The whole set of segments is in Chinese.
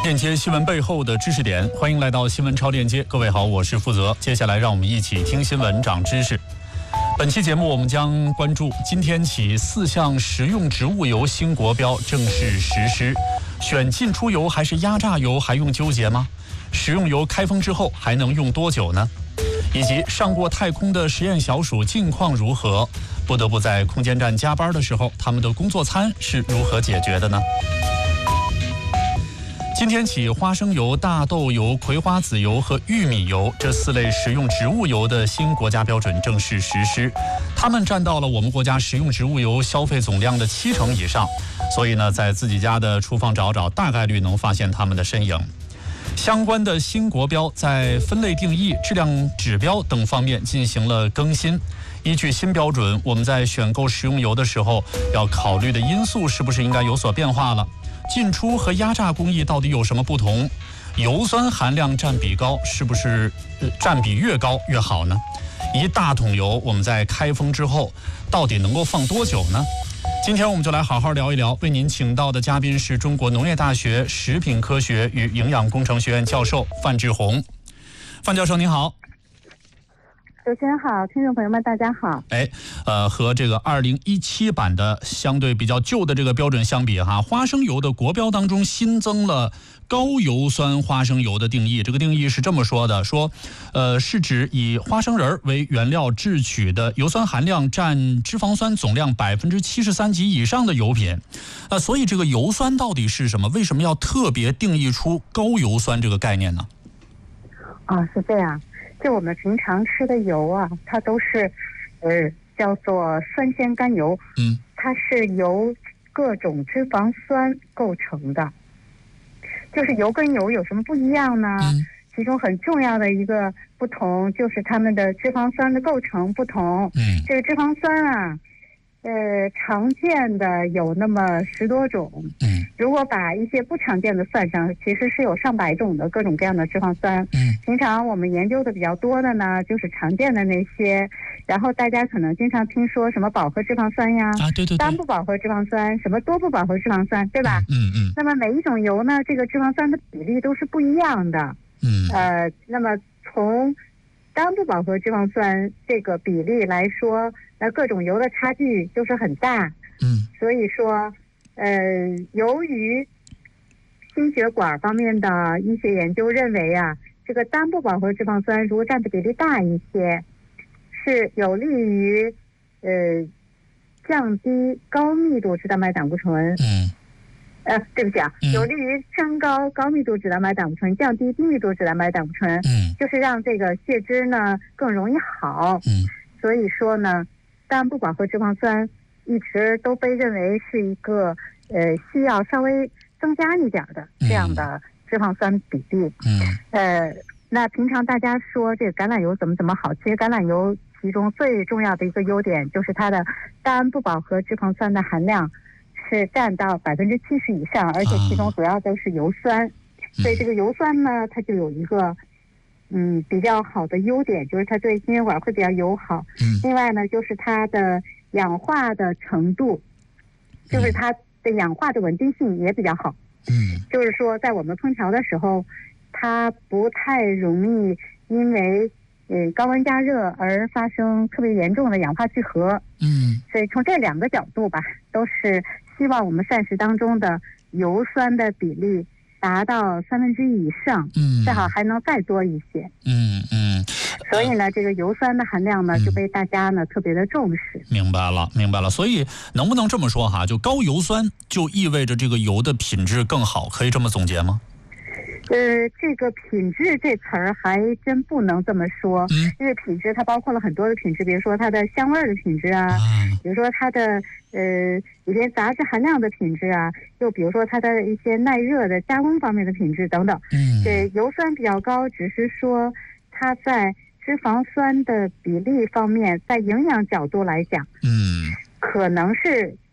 链接新闻背后的知识点，欢迎来到新闻超链接。各位好，我是负责。接下来让我们一起听新闻长知识。本期节目我们将关注今天起4项食用植物油新国标正式实施，选进出油还是压榨油还用纠结吗？食用油开封之后还能用多久呢？以及上过太空的实验小鼠近况如何？不得不在空间站加班的时候，他们的工作餐是如何解决的呢？今天起，花生油、大豆油、葵花籽油和玉米油这4类食用植物油的新国家标准正式实施，它们占到了我们国家食用植物油消费总量的70%以上，所以呢，在自己家的厨房找找，大概率能发现它们的身影。相关的新国标在分类定义、质量指标等方面进行了更新。依据新标准，我们在选购食用油的时候，要考虑的因素是不是应该有所变化了？进出和压榨工艺到底有什么不同？油酸含量占比高，是不是占比越高越好呢？一大桶油我们在开封之后到底能够放多久呢？今天我们就来好好聊一聊。为您请到的嘉宾是中国农业大学食品科学与营养工程学院教授范志红。范教授您好。 主持人好，听众朋友们大家好。 和这个2017版的相对比较旧的这个标准相比哈，花生油的国标当中新增了高油酸花生油的定义。这个定义是这么说的，是指以花生仁为原料制取的油酸含量占脂肪酸总量73%及以上的油品。所以这个油酸到底是什么？为什么要特别定义出高油酸这个概念呢？ 是这样。就我们平常吃的油啊，它都是叫做酸酰甘油，它是由各种脂肪酸构成的。就是油跟油有什么不一样呢？其中很重要的一个不同就是它们的脂肪酸的构成不同。这个脂肪酸啊，常见的有那么10多种。如果把一些不常见的算上，其实是有上百种的各种各样的脂肪酸。平常我们研究的比较多的呢，就是常见的那些。然后大家可能经常听说什么饱和脂肪酸呀， 对， 单不饱和脂肪酸，什么多不饱和脂肪酸，对吧？那么每一种油呢，这个脂肪酸的比例都是不一样的。那么从单不饱和脂肪酸这个比例来说，那各种油的差距就是很大。所以说由于心血管方面的医学研究认为啊，这个单不饱和脂肪酸如果占的比例大一些，是有利于降低高密度脂蛋白胆固醇。对不起啊，有利于升高高密度脂蛋白胆固醇，降低低密度脂蛋白胆固醇。就是让这个血脂呢更容易好。所以说呢，单不饱和脂肪酸一直都被认为是一个需要稍微增加一点的这样的脂肪酸比例。那平常大家说这个橄榄油怎么好，其实橄榄油其中最重要的一个优点就是它的单不饱和脂肪酸的含量是占到70%以上，而且其中主要都是油酸。所以这个油酸呢，它就有一个比较好的优点，就是它对心血管会比较友好。另外呢，就是它的氧化的程度，就是它的氧化的稳定性也比较好。就是说在我们烹调的时候，它不太容易因为高温加热而发生特别严重的氧化聚合。所以从这2个角度吧，都是希望我们膳食当中的油酸的比例达到1/3以上，最好还能再多一些。所以呢，这个油酸的含量呢就被大家呢特别的重视。 明白了。所以能不能这么说哈，就高油酸就意味着这个油的品质更好，可以这么总结吗？ 这个品质这词儿还真不能这么说。因为品质它包括了很多的品质，比如说它的香味的品质啊，比如说它的里边杂质含量的品质啊，又比如说它的一些耐热的加工方面的品质等等。油酸比较高，只是说它在脂肪酸的比例方面，在营养角度来讲，可能是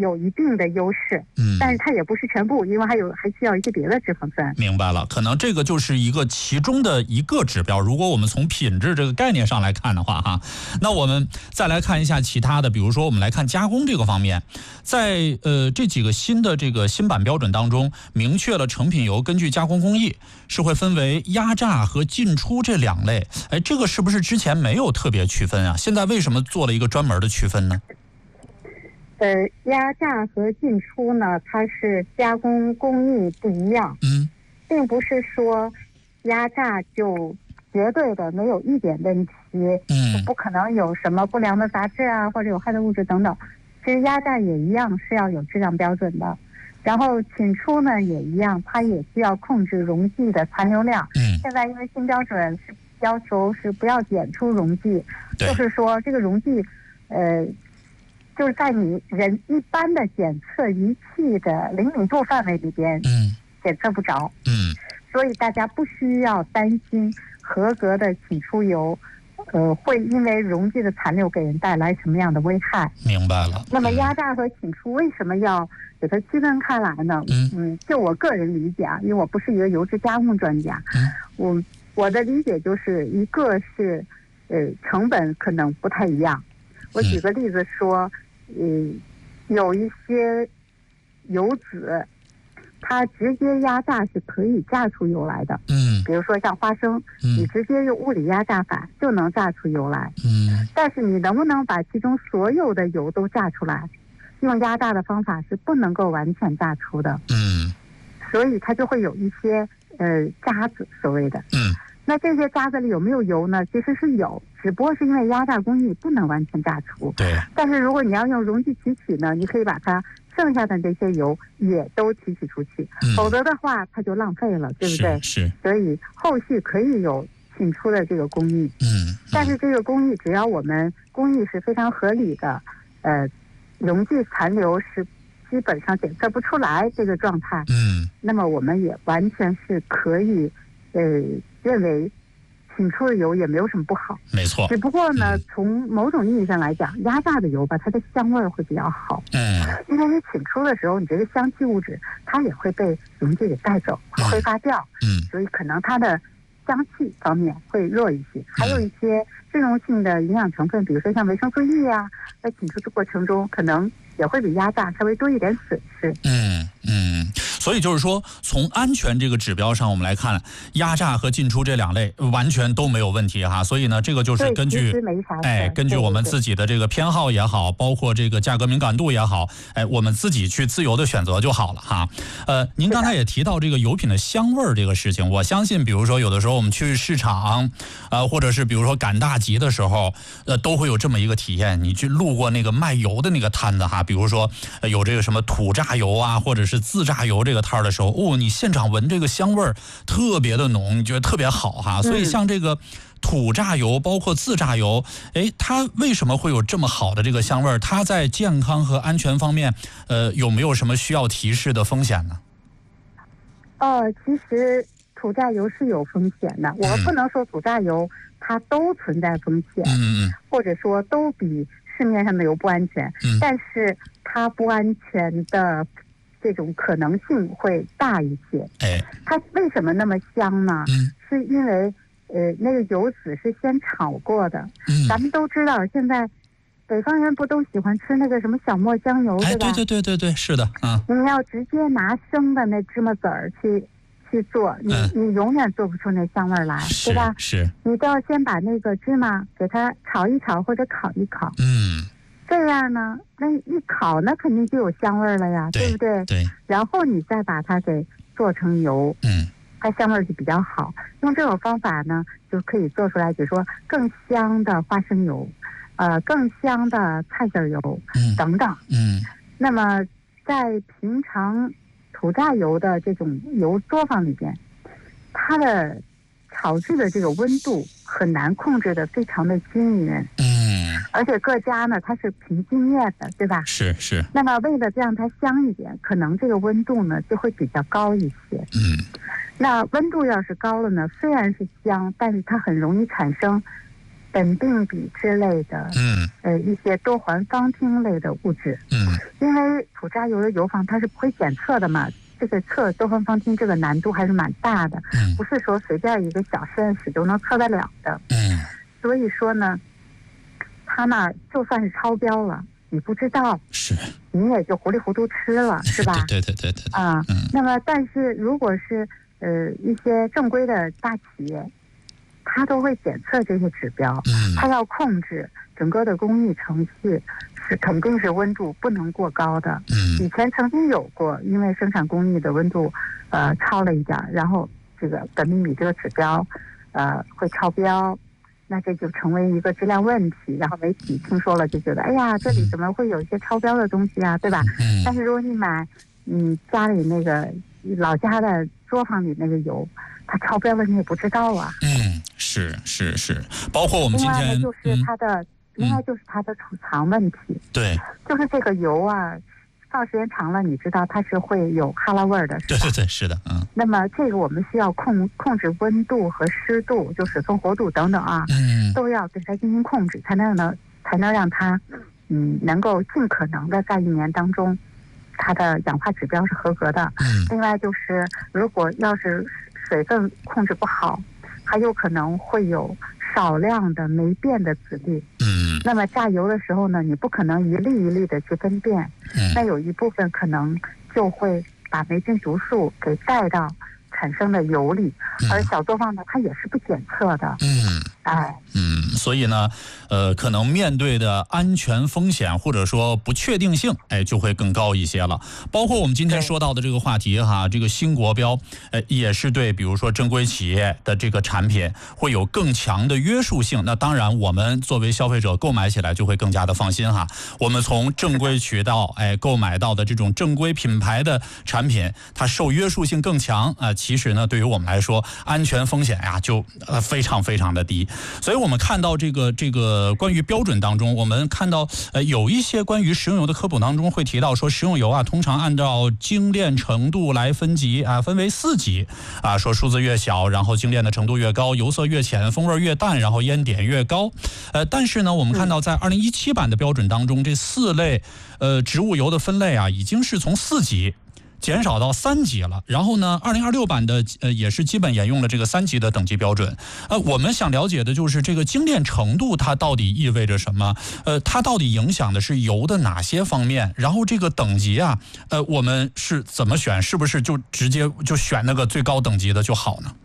有一定的优势，但是它也不是全部，因为还需要一些别的脂肪酸。 明白了，可能这个就是一个其中的一个指标。如果我们从品质这个概念上来看的话，那我们再来看一下其他的，比如说我们来看加工这个方面，在这几个新的这个新版标准当中，明确了成品油根据加工工艺是会分为压榨和进出这2类。这个是不是之前没有特别区分啊？现在为什么做了一个专门的区分呢？ 压榨和进出呢，它是加工工艺不一样，并不是说压榨就绝对的没有一点问题，不可能有什么不良的杂质啊，或者有害的物质等等。其实压榨也一样是要有质量标准的，然后进出呢也一样，它也需要控制溶剂的残留量。现在因为新标准是要求是不要检出溶剂，就是说这个溶剂，就是在你人一般的检测仪器的灵敏度范围里边，检测不着，所以大家不需要担心合格的起出油，会因为溶剂的残留给人带来什么样的危害。明白了。那么压榨和起出为什么要给它区分开来呢？就我个人理解啊，因为我不是一个油脂加工专家，我的理解就是一个是成本可能不太一样。我举个例子说，有一些油脂，它直接压榨是可以榨出油来的。比如说像花生，你直接用物理压榨法就能榨出油来。但是你能不能把其中所有的油都榨出来？用压榨的方法是不能够完全榨出的。所以它就会有一些渣子，所谓的。那这些渣子里有没有油呢？其实是有，只不过是因为压榨工艺不能完全榨出。但是如果你要用溶剂提取呢，你可以把它剩下的这些油也都提取出去，否则的话它就浪费了，对不对？是。所以后续可以有进出的这个工艺。但是这个工艺只要我们工艺是非常合理的，溶剂残留是基本上检测不出来这个状态。那么我们也完全是可以认为请出的油也没有什么不好。没错。只不过呢，从某种意义上来讲，压榨的油吧，它的香味会比较好。因为你请出的时候，你这个香气物质它也会被溶剂给带走，挥发掉。所以可能它的香气方面会弱一些。还有一些适溶性的营养成分，比如说像维生素 E 啊，在请出的过程中可能也会比压榨稍微多一点损失。所以就是说，从安全这个指标上，我们来看，压榨和进出这2类完全都没有问题哈。所以呢，这个就是根据根据我们自己的这个偏好也好，包括这个价格敏感度也好，我们自己去自由的选择就好了哈。您刚才也提到这个油品的香味这个事情，我相信，比如说有的时候我们去市场，或者是比如说赶大集的时候，都会有这么一个体验。你去路过那个卖油的那个摊子哈，比如说有这个什么土榨油啊，或者是自榨油这个摊的时候，你现场闻这个香味特别的浓，你觉得特别好哈。所以像这个土榨油包括自榨油，它为什么会有这么好的这个香味？它在健康和安全方面有没有什么需要提示的风险呢？其实土榨油是有风险的，我们不能说土榨油它都存在风险，或者说都比市面上的油不安全，但是它不安全的这种可能性会大一些。它为什么那么香呢？是因为那个油脂是先炒过的。咱们都知道，现在北方人不都喜欢吃那个什么小磨香油，对吧？对，是的。你要直接拿生的那芝麻籽儿去做，你永远做不出那香味来，对吧？是。你都要先把那个芝麻给它炒一炒或者烤一烤。这样呢，那一烤那肯定就有香味了呀，对不对？然后你再把它给做成油，它香味就比较好。用这种方法呢，就可以做出来，比如说更香的花生油，更香的菜籽油，等等。那么在平常土榨油的这种油作坊里边，它的炒制的这个温度很难控制的非常的均匀。而且各家呢，它是凭经验的，对吧？是。那么为了让它香一点，可能这个温度呢就会比较高一些。那温度要是高了呢，虽然是香，但是它很容易产生苯并芘之类的，一些多环芳烃类的物质，因为普榨油的油坊它是不会检测的嘛，这个测多环芳烃这个难度还是蛮大的，不是说随便一个小实验室就能测得了的，所以说呢，它呢就算是超标了，你不知道， 是， 你也就糊里糊涂吃了，是吧？ 对啊，那么但是如果是一些正规的大企业，它都会检测这些指标，它要控制整个的工艺程序是肯定是温度不能过高的。以前曾经有过，因为生产工艺的温度超了一点，然后这个苯并芘这个指标会超标。那这就成为一个质量问题，然后媒体听说了就觉得，哎呀，这里怎么会有一些超标的东西啊，对吧？但是如果你买家里那个老家的作坊里那个油，它超标了你也不知道啊。 是，包括我们今天， 另外就是它的储藏问题。 对， 就是这个油啊，放时间长了，你知道它是会有哈喇味儿的，是吧？ 对，是的， 那么这个我们需要控制温度和湿度，就水分活度等等啊，都要对它进行控制，才能让它能够尽可能的在一年当中，它的氧化指标是合格的。另外就是如果要是水分控制不好，还有可能会有少量的霉变的籽粒。那么榨油的时候呢，你不可能一粒一粒的去分辨，那有一部分可能就会把霉菌毒素给带到产生的油里，而小作坊呢，它也是不检测的。 所以呢，可能面对的安全风险或者说不确定性，就会更高一些了。包括我们今天说到的这个话题哈，这个新国标，也是对比如说正规企业的这个产品会有更强的约束性。那当然，我们作为消费者购买起来就会更加的放心哈。我们从正规渠道购买到的这种正规品牌的产品，它受约束性更强啊。其实呢，对于我们来说，安全风险呀就非常非常的低。所以我们看到这个关于标准当中，我们看到有一些关于食用油的科普当中会提到说，食用油啊通常按照精炼程度来分级啊，分为4级啊，说数字越小，然后精炼的程度越高，油色越浅，风味越淡，然后烟点越高。但是呢，我们看到在2017版的标准当中，这4类植物油的分类啊，已经是从4级减少到3级了。然后呢，2026版的也是基本沿用了这个3级的等级标准。我们想了解的就是这个精炼程度它到底意味着什么？它到底影响的是油的哪些方面？然后这个等级啊，我们是怎么选？是不是就直接就选那个最高等级的就好呢？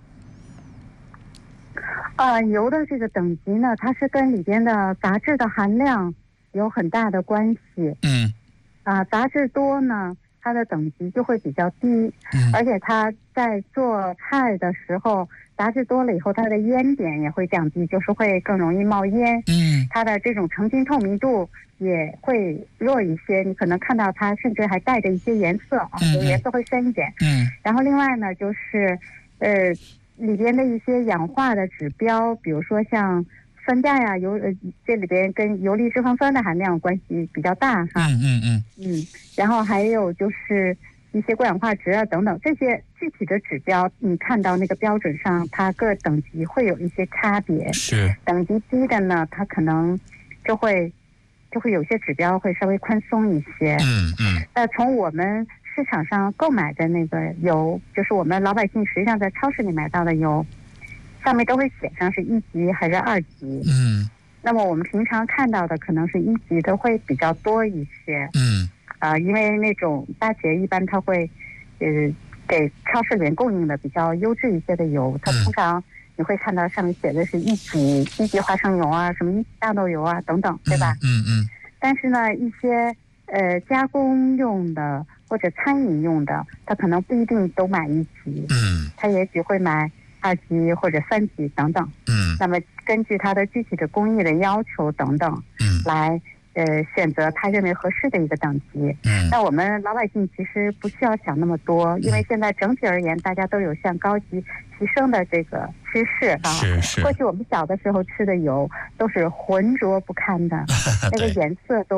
油的这个等级呢，它是跟里边的杂质的含量有很大的关系。杂质多呢，它的等级就会比较低，而且它在做菜的时候，杂质多了以后，它的烟点也会降低，就是会更容易冒烟。它的这种成晶透明度也会弱一些，你可能看到它甚至还带着一些颜色啊，颜色会深一点。然后另外呢，就是里边的一些氧化的指标，比如说像酸价呀，这里边跟游离脂肪酸的含量关系比较大哈。然后还有就是一些过氧化值啊等等，这些具体的指标，你看到那个标准上，它各等级会有一些差别。 是等级低的呢，它可能就会有些指标会稍微宽松一些。从我们市场上购买的那个油，就是我们老百姓实际上在超市里买到的油，上面都会写上是1级还是2级。那么我们平常看到的可能是1级的会比较多一些。因为那种大企业一般它会给超市里面供应的比较优质一些的油，它通常你会看到上面写的是1级花生油啊，什么1级大豆油啊等等，对吧？但是呢，一些加工用的或者餐饮用的，它可能不一定都买1级，它也许会买2级或者3级等等。那么根据它的具体的工艺的要求等等，来选择他认为合适的一个等级。那我们老百姓其实不需要想那么多，因为现在整体而言，大家都有向高级提升的这个趋势啊。过去我们小的时候吃的油都是浑浊不堪的，那个颜色都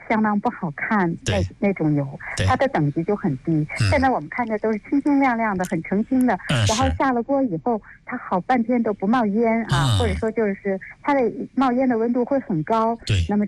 相当不好看那种油，它的等级就很低。现在我们看的都是清清亮亮的，很澄清的，然后下了锅以后，它好半天都不冒烟啊，或者说就是它的冒烟的温度会很高，那么